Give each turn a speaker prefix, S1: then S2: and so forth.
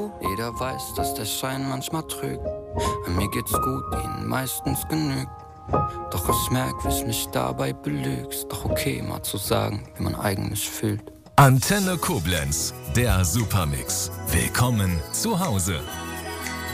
S1: Jeder weiß, dass der Schein manchmal trügt. An mir geht's gut, ihnen meistens genügt. Doch ich merk, wie es mich dabei belügst. Doch okay, mal zu sagen, wie man eigentlich fühlt.
S2: Antenne Koblenz, der Supermix. Willkommen zu Hause.